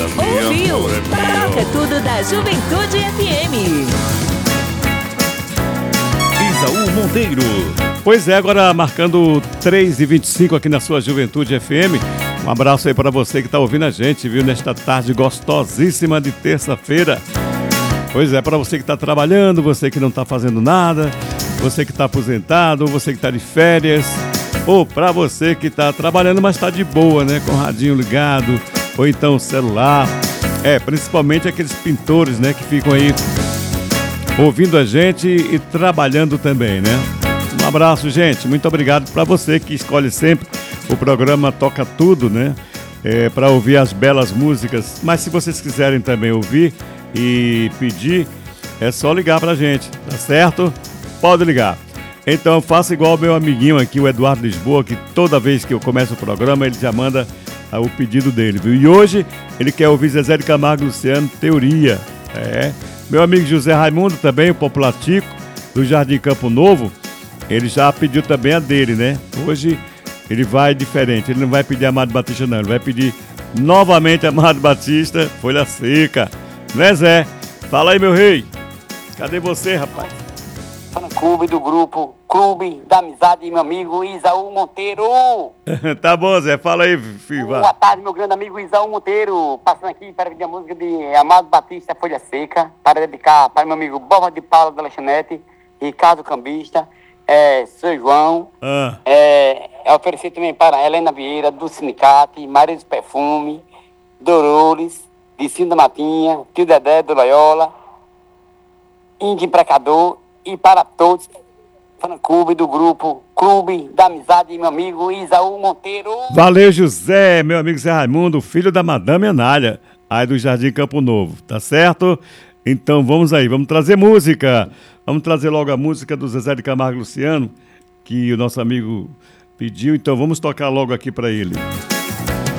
ouviu? Toca tudo da Juventude FM. Isaú Monteiro. Pois é, agora marcando 3h25 aqui na sua Juventude FM. Um abraço aí para você que está ouvindo a gente, viu? Nesta tarde gostosíssima de terça-feira. Pois é, para você que está trabalhando, você que não está fazendo nada, você que está aposentado, você que está de férias, ou para você que está trabalhando, mas está de boa, né? Com o radinho ligado, ou então o celular. Principalmente aqueles pintores, né? Que ficam aí ouvindo a gente e trabalhando também, né? Um abraço, gente. Muito obrigado para você que escolhe sempre o programa Toca Tudo, né? Para ouvir as belas músicas. Mas se vocês quiserem também ouvir e pedir, é só ligar pra gente, tá certo? Pode ligar. Então faça igual o meu amiguinho aqui, o Eduardo Lisboa, que toda vez que eu começo o programa, ele já manda o pedido dele, viu? E hoje ele quer ouvir Zezé de Camargo e Luciano, Teoria. Meu amigo José Raimundo também, o Populatico, do Jardim Campo Novo, ele já pediu também a dele, né? Hoje ele vai diferente, ele não vai pedir Amado Batista não, ele vai pedir novamente Amado Batista, Folha Seca. Né, Zé? Fala aí, meu rei. Cadê você, rapaz? Fã-clube do grupo Clube da Amizade, meu amigo Isaú Monteiro. Tá bom, Zé. Fala aí, filho. Boa tarde, meu grande amigo Isaú Monteiro. Passando aqui para pedir a música de Amado Batista, Folha Seca, para dedicar para meu amigo Borba de Paula da Lanchonete, Ricardo Cambista, São João. Oferecer também para Helena Vieira, do Sindicato, Maria dos Perfume, Dolores, Vicinho da Matinha, Tio Dedé do Loyola, Índio Emprecador e para todos, fã-clube do grupo Clube da Amizade, meu amigo Isaú Monteiro. Valeu, José, meu amigo Zé Raimundo, filho da Madame Anália, aí do Jardim Campo Novo, tá certo? Então vamos aí, vamos trazer música. Vamos trazer logo a música do Zezé de Camargo e Luciano, que o nosso amigo pediu, então vamos tocar logo aqui para ele.